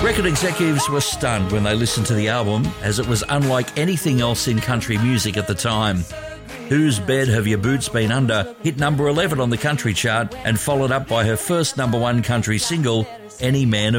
Record executives were stunned when they listened to the album, as it was unlike anything else in country music at the time. Whose Bed Have Your Boots Been Under hit number 11 on the country chart and followed up by her first number one country single, Any Man